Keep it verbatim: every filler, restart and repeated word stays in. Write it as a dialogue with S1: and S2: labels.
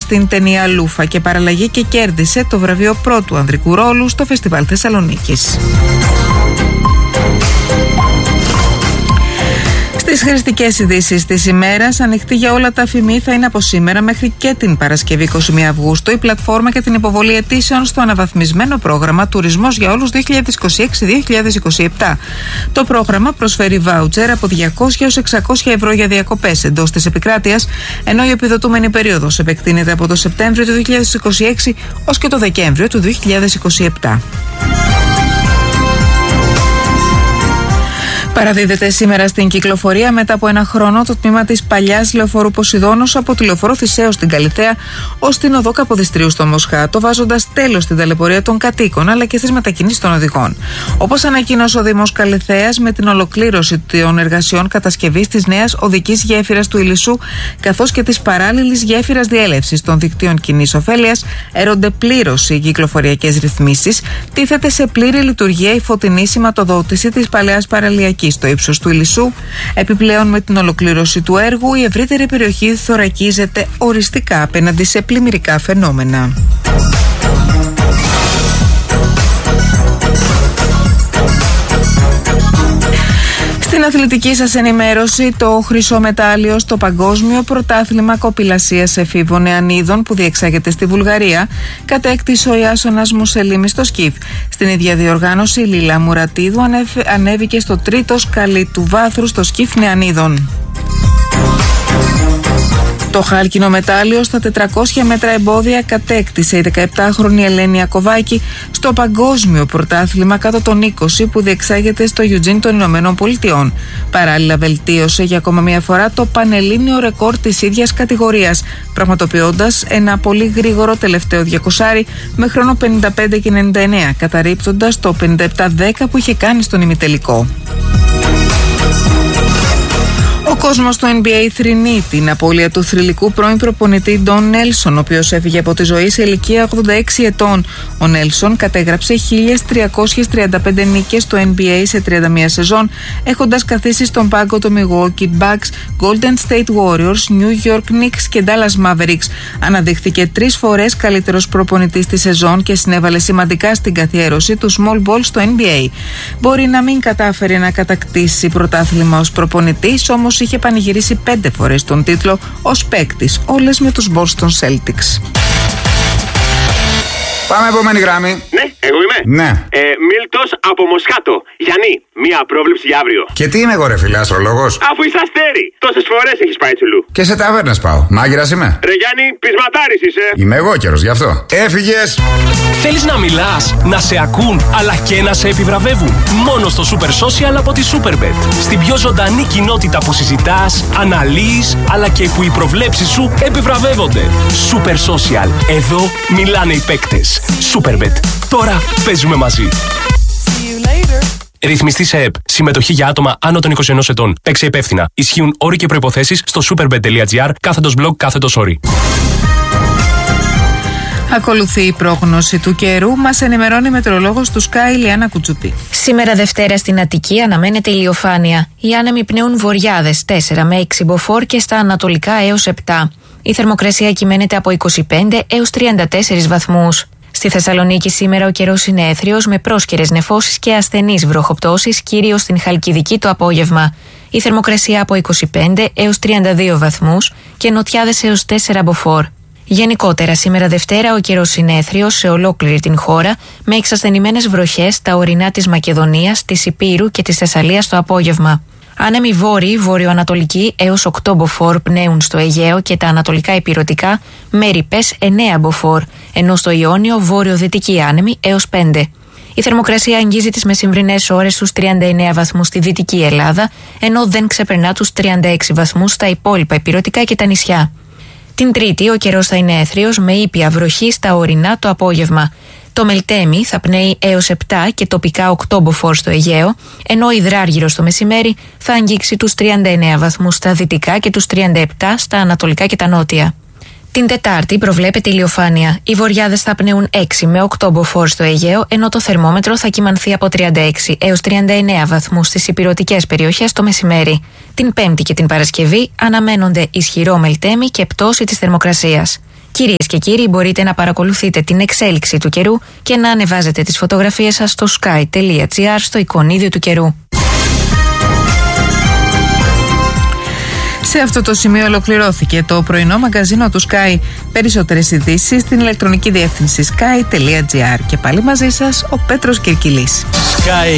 S1: στην ταινία Λούφα και παραλλαγή και κέρδισε το βραβείο πρώτου ανδρικού ρόλου στο Φεστιβάλ Θεσσαλονίκης. Στις χρηστικές ειδήσεις της ημέρας, ανοιχτή για όλα τα αφημί θα είναι από σήμερα μέχρι και την Παρασκευή είκοσι μία Αυγούστου η πλατφόρμα για την υποβολή αιτήσεων στο αναβαθμισμένο πρόγραμμα Τουρισμός για όλους δύο χιλιάδες είκοσι έξι δύο χιλιάδες είκοσι επτά. Το πρόγραμμα προσφέρει βάουτσερ από διακόσια έως εξακόσια ευρώ για διακοπές εντός της επικράτειας, ενώ η επιδοτούμενη περίοδος επεκτείνεται από το Σεπτέμβριο του δύο χιλιάδες είκοσι έξι ως και το Δεκέμβριο του δύο χιλιάδες είκοσι επτά. Παραδίδεται σήμερα στην κυκλοφορία μετά από ένα χρόνο το τμήμα της παλιάς λεωφορού Ποσειδώνος από τη λεωφορό Θησέως στην Καλιθέα ως την οδό Καποδιστρίου στο Μοσχάτο, βάζοντας τέλος στην ταλαιπωρία των κατοίκων αλλά και στις μετακινήσεις των οδηγών. Όπως ανακοίνωσε ο Δήμος Καλιθέας, με την ολοκλήρωση των εργασιών κατασκευής της νέας οδικής γέφυρας του Ηλισσού καθώς και της παράλληλης γέφυρας διέλευσης των δικτύων κοινής ωφέλειας, έρονται πλήρως οι κυκλοφοριακές ρυθμίσεις, τίθεται σε πλήρη λειτουργία η φωτεινή σηματοδότηση της παλαιάς παραλιακής στο ύψος του Ηλισσού. Επιπλέον, με την ολοκλήρωση του έργου, η ευρύτερη περιοχή θωρακίζεται οριστικά απέναντι σε πλημμυρικά φαινόμενα. Στην αθλητική σας ενημέρωση, το χρυσό μετάλλιο στο Παγκόσμιο Πρωτάθλημα Κοπηλασίας Εφήβων Νεανίδων που διεξάγεται στη Βουλγαρία κατέκτησε ο Ιάσονας Μουσελίμης στο σκιφ. Στην ίδια διοργάνωση, η Λίλα Μουρατίδου ανέβηκε στο τρίτο σκαλί του βάθρου στο σκιφ Νεανίδων. Το χάλκινο μετάλλιο στα τετρακόσια μέτρα εμπόδια κατέκτησε η δεκαεπτάχρονη Ελένη Ακοβάκη στο Παγκόσμιο Πρωτάθλημα κάτω των είκοσι που διεξάγεται στο Eugene των Ηνωμένων Πολιτειών. Παράλληλα, βελτίωσε για ακόμα μια φορά το πανελλήνιο ρεκόρ της ίδιας κατηγορίας, πραγματοποιώντας ένα πολύ γρήγορο τελευταίο διακοσάρι με χρόνο πενήντα πέντε και ενενήντα εννέα, καταρρίπτοντας το πενήντα επτά δέκα που είχε κάνει στον ημιτελικό. Ο κόσμος του N B A θρηνεί την απώλεια του θρυλικού πρώην προπονητή Ντον Νέλσον, ο οποίος έφυγε από τη ζωή σε ηλικία ογδόντα έξι ετών. Ο Νέλσον κατέγραψε χίλιες τριακόσιες τριάντα πέντε νίκες στο N B A σε τριάντα μία σεζόν, έχοντας καθίσει στον πάγκο των Milwaukee Bucks, Golden State Warriors, New York Knicks και Dallas Mavericks. Αναδείχθηκε τρεις φορές καλύτερος προπονητής τη σεζόν και συνέβαλε σημαντικά στην καθιέρωση του small ball στο N B A. Μπορεί να μην κατάφερε να κατακτήσει πρωτάθλημα ως προπονητής, όμως είχε πανηγυρίσει πέντε φορές τον τίτλο ως παίκτης, όλες με τους Boston Celtics.
S2: Πάμε επόμενη γράμμη.
S3: Ναι, εγώ είμαι.
S2: Ναι.
S3: Ε, Μίλτος από Μοσχάτο. Γιάννη, μία πρόβλεψη για αύριο.
S2: Και τι είμαι εγώ, ρε φίλε, αστρολόγος?
S3: Αφού είσαι αστέρι, τόσες φορές έχεις πάει τσουλού.
S2: Και σε ταβέρνες πάω. Μάγειρας είμαι.
S3: Ρε Γιάννη, πεισματάρης είσαι.
S2: Είμαι εγώ καιρος γι' αυτό. Έφυγες.
S4: Θέλεις να μιλάς, να σε ακούν, αλλά και να σε επιβραβεύουν? Μόνο στο Super Social από τη Superbet. Στην πιο ζωντανή κοινότητα που συζητάς, αναλύεις, αλλά και που οι προβλέψεις σου επιβραβεύονται. Super Social. Εδώ μιλάνε οι παίκτες. Superbet. Τώρα παίζουμε μαζί. Ρυθμιστή σε ΕΠ. Συμμετοχή για άτομα άνω των είκοσι ενός ετών. Παίξε υπεύθυνα. Ισχύουν όροι και προϋποθέσεις στο superbet.gr κάθετος blog κάθετος όροι.
S1: Ακολουθεί η πρόγνωση του καιρού, μας ενημερώνει η μετεωρολόγος του Sky Λιάννα Κουτσουπή.
S5: Σήμερα Δευτέρα στην Αττική αναμένεται ηλιοφάνεια. Οι άνεμοι πνέουν βορειάδες τέσσερα με έξι μποφόρ και στα ανατολικά έως επτά. Η θερμοκρασία κυμαίνεται από είκοσι πέντε έως τριάντα τέσσερις βαθμούς. Στη Θεσσαλονίκη σήμερα ο καιρός είναι έθριος με πρόσκαιρες νεφώσεις και ασθενείς βροχοπτώσεις, κυρίως στην Χαλκιδική το απόγευμα. Η θερμοκρασία από είκοσι πέντε έως τριάντα δύο βαθμούς και νοτιάδες έως τέσσερα μποφόρ. Γενικότερα, σήμερα Δευτέρα ο καιρός είναι έθριος σε ολόκληρη την χώρα, με εξασθενημένες βροχές στα ορεινά της Μακεδονίας, της Ηπείρου και της Θεσσαλίας το απόγευμα. Άνεμοι βόρειοι, βορειοανατολικοί έως οκτώ μποφόρ πνέουν στο Αιγαίο και τα ανατολικά ηπειρωτικά με ρηπές εννέα μποφόρ, ενώ στο Ιόνιο βόρειο-δυτικοί άνεμοι έως πέντε. Η θερμοκρασία αγγίζει τις μεσημβρινές ώρες στους τριάντα εννέα βαθμούς στη Δυτική Ελλάδα, ενώ δεν ξεπερνά τους τριάντα έξι βαθμούς στα υπόλοιπα ηπειρωτικά και τα νησιά. Την Τρίτη ο καιρός θα είναι έθριος με ήπια βροχή στα ορεινά το απόγευμα. Το Μελτέμι θα πνέει έως επτά και τοπικά οκτώ μποφόρ στο Αιγαίο, ενώ ο Υδράργυρος το μεσημέρι θα αγγίξει τους τριάντα εννέα βαθμούς στα δυτικά και τους τριάντα επτά στα ανατολικά και τα νότια. Την Τετάρτη προβλέπεται ηλιοφάνεια. Οι βορειάδες θα πνέουν έξι με οκτώ μποφόρ στο Αιγαίο, ενώ το θερμόμετρο θα κυμανθεί από τριάντα έξι έως τριάντα εννέα βαθμούς στις ηπειρωτικές περιοχές το μεσημέρι. Την Πέμπτη και την Παρασκευή αναμένονται ισχυρό Μελτέμι και πτώση της θερμοκρασίας. Κυρίες και κύριοι, μπορείτε να παρακολουθείτε την εξέλιξη του καιρού και να ανεβάζετε τις φωτογραφίες σας στο sky.gr στο εικονίδιο του καιρού.
S1: Σε αυτό το σημείο ολοκληρώθηκε το πρωινό μαγκαζίνο του Sky. Περισσότερες ειδήσεις στην ηλεκτρονική διεύθυνση sky.gr. Και πάλι μαζί σας ο Πέτρος Κυρκυλής.
S4: Sky